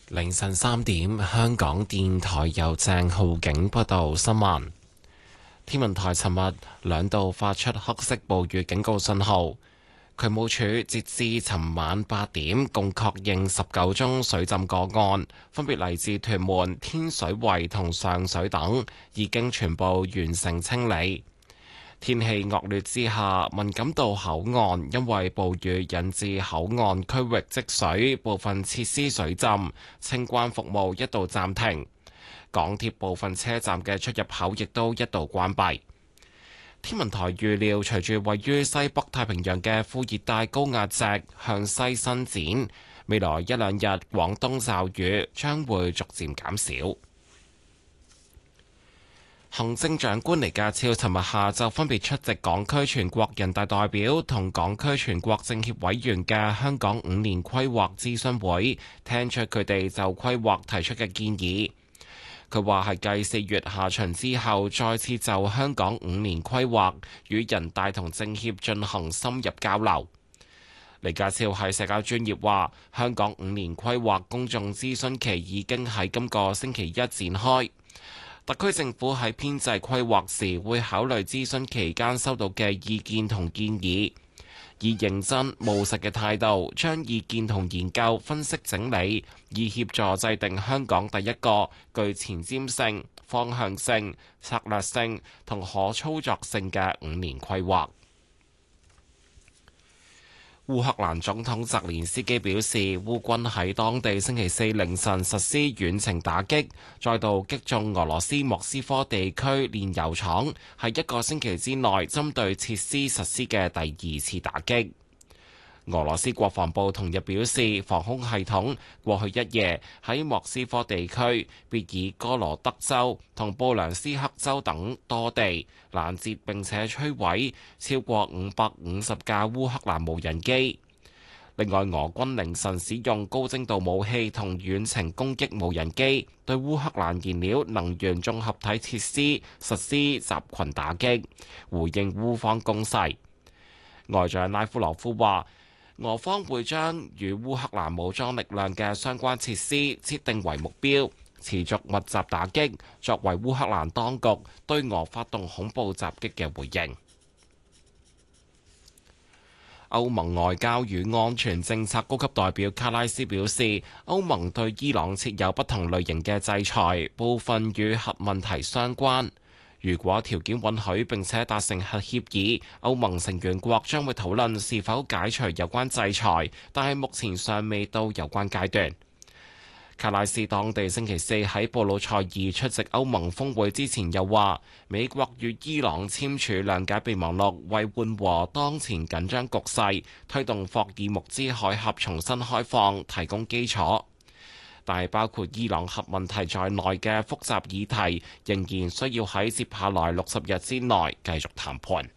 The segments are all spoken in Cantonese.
凌晨3點，香港電台由鄭浩景報道新聞。天文台尋日2度發出黑色暴雨警告信號。渠務署截至尋晚8點，共確認19宗水浸個案，分別嚟自屯門、天水圍同上水等，已經全部完成清理。天氣惡劣之下，文錦渡口岸因為暴雨引致口岸區域積水，部分設施水浸，清關服務一度暫停。港鐵部分車站嘅出入口亦都一度關閉。天文台預料，隨住位於西北太平洋嘅副熱帶高壓脊向西伸展，未來1、2日廣東驟雨將會逐漸減少。行政長官李家超尋日下晝分別出席港區全國人大代表同港區全國政協委員嘅香港5年規劃諮詢會，聽取佢哋就規劃提出嘅建議。佢話係繼4月下旬之後，再次就香港5年規劃與人大同政協進行深入交流。李家超喺社交專頁話，香港5年規劃公眾諮詢期已經喺今個星期一展開。特區政府喺編制規劃時會考慮諮詢期間收到嘅意見同建議，以認真務實嘅態度將意見同研究分析整理，以協助制定香港第一個具前瞻性、方向性、策略性同可操作性嘅5年規劃。烏克蘭總統澤連斯基表示，烏軍喺當地星期4凌晨實施遠程打擊，再度擊中俄羅斯莫斯科地區煉油廠，係1個星期之內針對設施實施嘅第2次打擊。俄羅斯國防部同日表示，防空系統過去1夜喺莫斯科地區、別爾哥羅德州同布良斯克州等多地攔截並且摧毀超過550架烏克蘭無人機。另外，俄軍凌晨使用高精度武器同遠程攻擊無人機，對烏克蘭燃料能源綜合體設施實施集群打擊，回應烏方攻勢。外長拉夫羅夫話，俄方會將與烏克蘭武裝力量嘅相關設施設定為目標，持續密集打擊，作為烏克蘭當局對俄發動恐怖襲擊嘅回應。歐盟外交與安全政策高級代表卡拉斯表示，歐盟對伊朗設有不同類型嘅制裁，部分與核問題相關。如果條件允許並且達成核協議，歐盟成員國將會討論是否解除有關制裁，但係目前尚未到有關階段。卡拉斯當地星期4喺布魯塞爾出席歐盟峰會之前又話，美國與伊朗簽署諒解備忘錄，為緩和當前緊張局勢，推動霍爾木茲海峽重新開放提供基礎。但係包括伊朗核問題在內嘅複雜議題，仍然需要喺接下來60日之內繼續談判。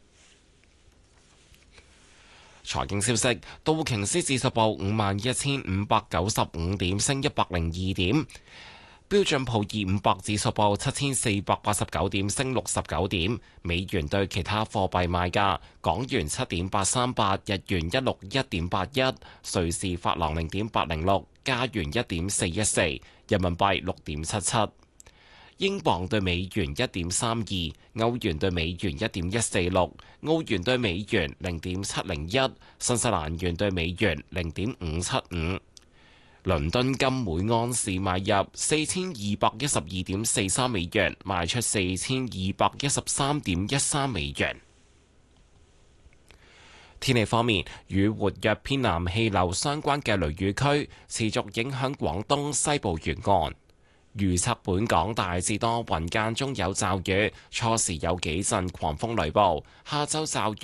財經消息，道瓊斯指數報51,595點，升102點；標準普爾500指數報7,489點，升69點。美元對其他貨幣賣價：港元7.838，日元161.81，瑞士法郎0.806，加元1.414，人民幣6.77。英鎊對美元1.32，歐元對美元1.146，澳元對美元0.701，新西蘭元對美元0.575。倫敦金每盎司買入4212.43美元，賣出4213.13美元。天氣方面，與活躍偏南氣流相關嘅雷雨區持續影響廣東西部沿岸。預測本港大致多雲，間中有驟雨，初時有幾陣狂風雷暴，下晝驟雨